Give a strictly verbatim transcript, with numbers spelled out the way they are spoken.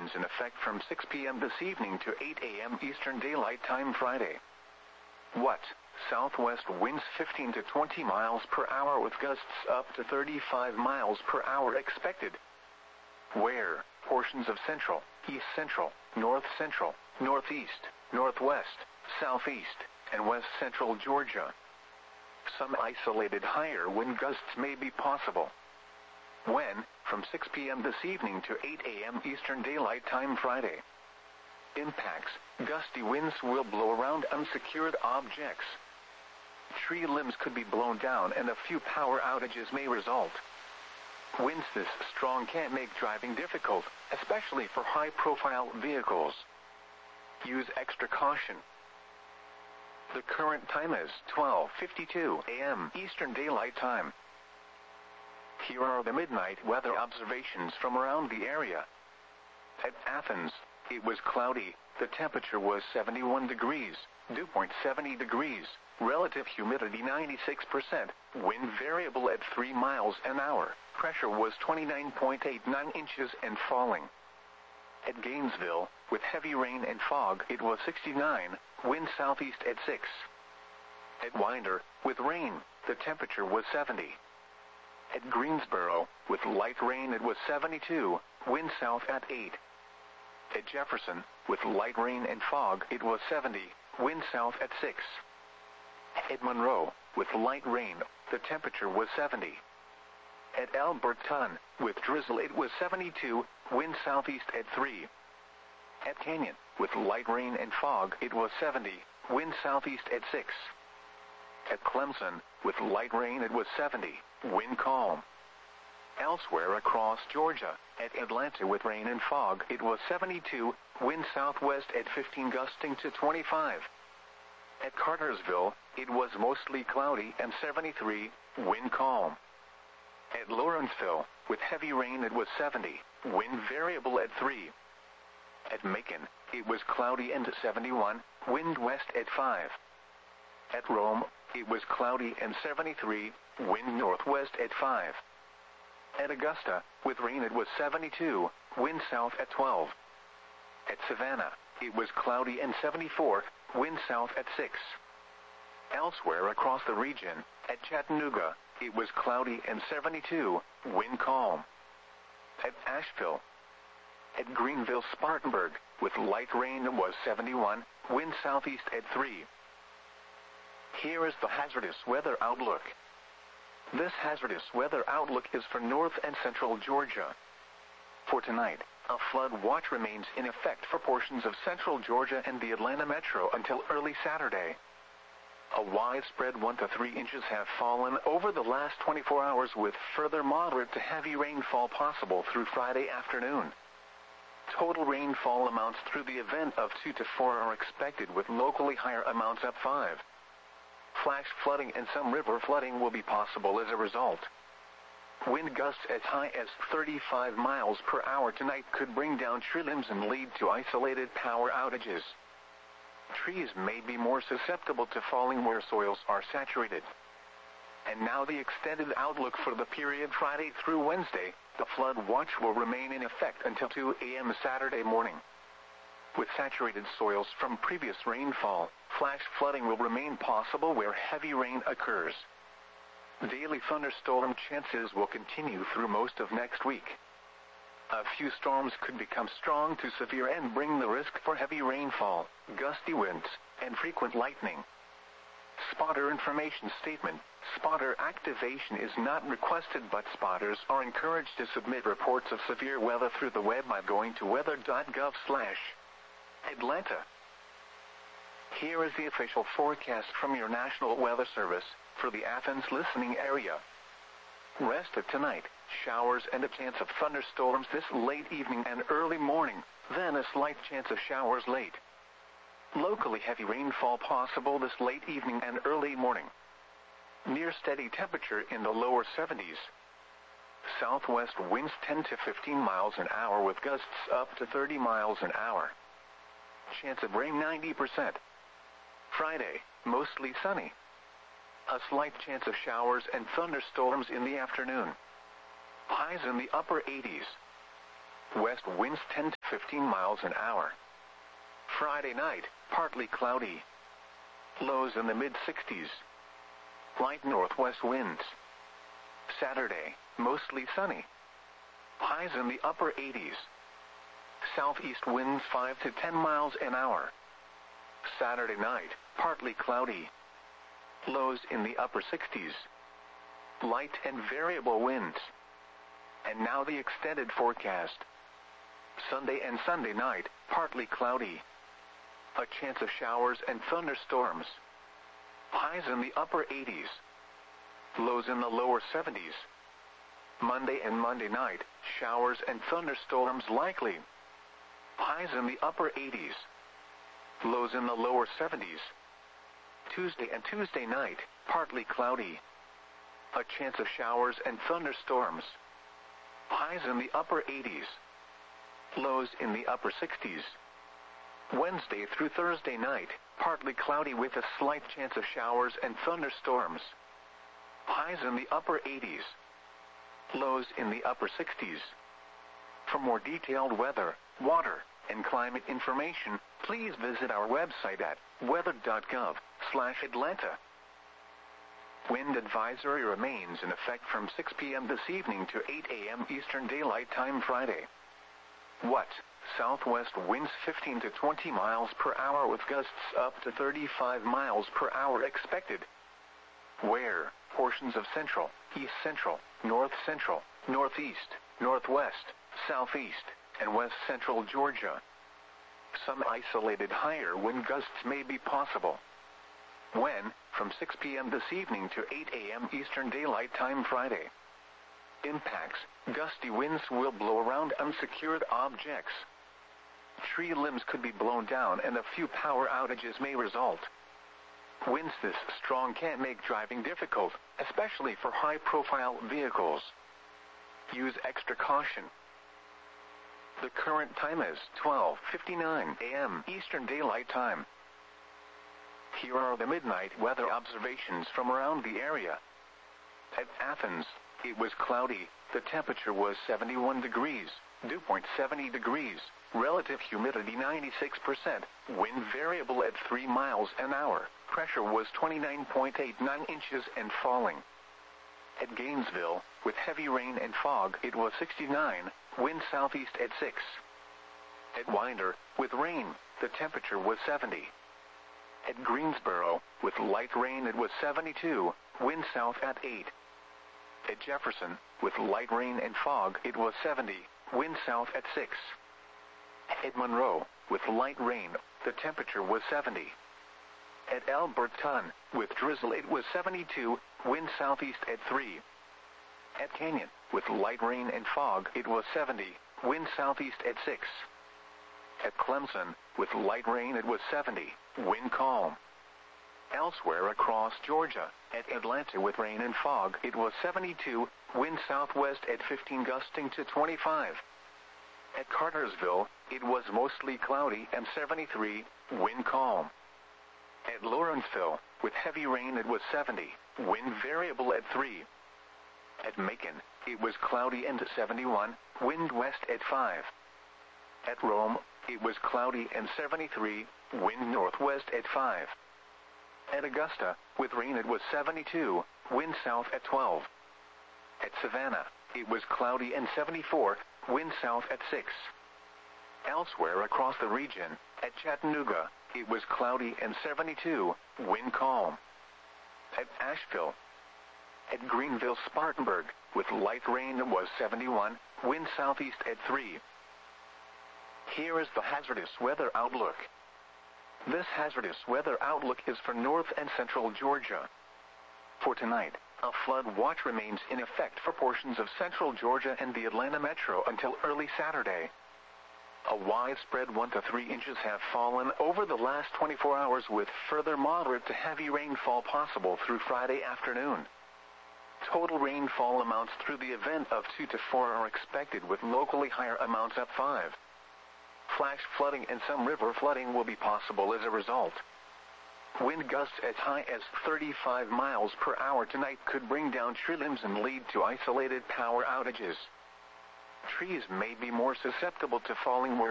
winds in effect from six p m this evening to eight a m Eastern Daylight Time Friday. What? Southwest winds fifteen to twenty miles per hour with gusts up to thirty-five miles per hour expected. Where? Portions of central, east central, north central, northeast, northwest, southeast, and west central Georgia. Some isolated higher wind gusts may be possible. When? From six p m this evening to eight a m Eastern Daylight Time Friday. Impacts: gusty winds will blow around unsecured objects. Tree limbs could be blown down and a few power outages may result. Winds this strong can make driving difficult, especially for high-profile vehicles. Use extra caution. The current time is twelve fifty-two a m Eastern Daylight Time. Here are the midnight weather observations from around the area. At Athens, it was cloudy. The temperature was seventy-one degrees, dew point seventy degrees, relative humidity ninety-six percent, wind variable at three miles an hour, pressure was twenty-nine point eight nine inches and falling. At Gainesville, with heavy rain and fog, it was sixty-nine, wind southeast at six. At Winder, with rain, the temperature was seventy. At Greensboro, with light rain, it was seventy-two, wind south at eight. At Jefferson, with light rain and fog, it was seventy, wind south at six. At Monroe, with light rain, the temperature was seventy. At Alberton, with drizzle, it was seventy-two, wind southeast at three. At Canyon, with light rain and fog, it was seventy, wind southeast at six. At Clemson, with light rain, it was seventy, wind calm. Elsewhere across Georgia, at Atlanta with rain and fog, it was seventy-two, wind southwest at fifteen gusting to twenty-five. At Cartersville, it was mostly cloudy and seventy-three, wind calm. At Lawrenceville, with heavy rain, it was seventy, wind variable at three. At Macon, it was cloudy and seventy-one, wind west at five. At Rome, it was cloudy and seventy-three, wind northwest at five. At Augusta, with rain, it was seventy-two, wind south at twelve. At Savannah, it was cloudy and seventy-four, wind south at six. Elsewhere across the region, at Chattanooga, it was cloudy and seventy-two, wind calm. At Asheville, at Greenville-Spartanburg, with light rain, it was seventy-one, wind southeast at three. Here is the hazardous weather outlook. This hazardous weather outlook is for north and central Georgia. For tonight, a flood watch remains in effect for portions of central Georgia and the Atlanta metro until early Saturday. A widespread one to three inches have fallen over the last twenty-four hours, with further moderate to heavy rainfall possible through Friday afternoon. Total rainfall amounts through the event of two to four are expected, with locally higher amounts at five. Flash flooding and some river flooding will be possible as a result. Wind gusts as high as thirty-five miles per hour tonight could bring down tree limbs and lead to isolated power outages. Trees may be more susceptible to falling where soils are saturated. And now the extended outlook for the period Friday through Wednesday. The flood watch will remain in effect until two a m Saturday morning. With saturated soils from previous rainfall, flash flooding will remain possible where heavy rain occurs. Daily thunderstorm chances will continue through most of next week. A few storms could become strong to severe and bring the risk for heavy rainfall, gusty winds, and frequent lightning. Spotter information statement. Spotter activation is not requested, but spotters are encouraged to submit reports of severe weather through the web by going to weather dot gov slash Atlanta. Here is the official forecast from your National Weather Service for the Athens listening area. Rest of tonight, showers and a chance of thunderstorms this late evening and early morning, then a slight chance of showers late. Locally heavy rainfall possible this late evening and early morning. Near steady temperature in the lower seventies. Southwest winds ten to fifteen miles an hour with gusts up to thirty miles an hour. Chance of rain ninety percent. Friday, mostly sunny. A slight chance of showers and thunderstorms in the afternoon. Highs in the upper eighties. West winds ten to fifteen miles an hour. Friday night, partly cloudy. Lows in the mid sixties. Light northwest winds. Saturday, mostly sunny. Highs in the upper eighties. Southeast winds five to ten miles an hour. Saturday night, partly cloudy. Lows in the upper sixties. Light and variable winds. And now the extended forecast. Sunday and Sunday night, partly cloudy. A chance of showers and thunderstorms. Highs in the upper eighties. Lows in the lower seventies. Monday and Monday night, showers and thunderstorms likely. Highs in the upper eighties. Lows in the lower seventies. Tuesday and Tuesday night, partly cloudy. A chance of showers and thunderstorms. Highs in the upper eighties. Lows in the upper sixties. Wednesday through Thursday night, partly cloudy with a slight chance of showers and thunderstorms. Highs in the upper eighties. Lows in the upper sixties. For more detailed weather, water, and climate information, please visit our website at weather dot gov slash Atlanta. Wind advisory remains in effect from six p.m. this evening to eight a.m. Eastern Daylight Time Friday. What? Southwest winds fifteen to twenty miles per hour with gusts up to thirty-five miles per hour expected. Where? Portions of central, east central, north central, northeast, northwest, southeast, and west central Georgia. Some isolated higher wind gusts may be possible. When? From six p.m. this evening to eight a.m. Eastern Daylight Time Friday. Impacts: gusty winds will blow around unsecured objects. Tree limbs could be blown down and a few power outages may result. Winds this strong can make driving difficult, especially for high-profile vehicles. Use extra caution. The current time is twelve fifty-nine a.m. Eastern Daylight Time. Here are the midnight weather observations from around the area. At Athens, it was cloudy. The temperature was seventy-one degrees, dew point seventy degrees, relative humidity ninety-six percent, wind variable at three miles an hour, pressure was twenty-nine point eight nine inches and falling. At Gainesville, with heavy rain and fog, it was sixty-nine, wind southeast at six. At Winder, with rain, the temperature was seventy. At Greensboro, with light rain, it was seventy-two, wind south at eight. At Jefferson, with light rain and fog, it was seventy, wind south at six. At Monroe, with light rain, the temperature was seventy. At Alberton, with drizzle, it was seventy-two, wind southeast at three. At Canyon, with light rain and fog, it was seventy, wind southeast at six. At Clemson, with light rain, it was seventy, wind calm. Elsewhere across Georgia, at Atlanta with rain and fog, it was seventy-two, wind southwest at fifteen gusting to twenty-five. At Cartersville, it was mostly cloudy and seventy-three, wind calm. At Lawrenceville, with heavy rain, it was seventy, wind variable at three. At Macon, it was cloudy and seventy-one, wind west at five. At Rome, it was cloudy and seventy-three, wind northwest at five. At Augusta, with rain, it was seventy-two, wind south at twelve. At Savannah, it was cloudy and seventy-four, wind south at six. Elsewhere across the region, at Chattanooga, it was cloudy and seventy-two, wind calm. At Asheville, at Greenville, Spartanburg, with light rain, it was seventy-one, wind southeast at three. Here is the hazardous weather outlook. This hazardous weather outlook is for north and central Georgia. For tonight, a flood watch remains in effect for portions of central Georgia and the Atlanta metro until early Saturday. A widespread one to three inches have fallen over the last twenty-four hours, with further moderate to heavy rainfall possible through Friday afternoon. Total rainfall amounts through the event of two to four are expected, with locally higher amounts at five. Flash flooding and some river flooding will be possible as a result. Wind gusts as high as thirty-five miles per hour tonight could bring down tree limbs and lead to isolated power outages. Trees may be more susceptible to falling where